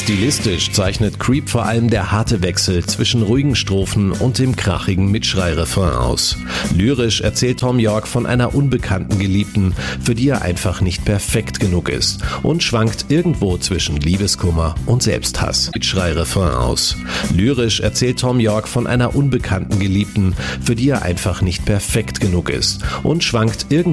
Stilistisch zeichnet Creep vor allem der harte Wechsel zwischen ruhigen Strophen und dem krachigen Mitschrei-Refrain aus. Lyrisch erzählt Thom Yorke von einer unbekannten Geliebten, für die er einfach nicht perfekt genug ist und schwankt irgendwo zwischen Liebeskummer und Selbsthass. Mitschrei-Refrain aus. Lyrisch erzählt Thom Yorke von einer unbekannten Geliebten, für die er einfach nicht perfekt genug ist und schwankt irgendwo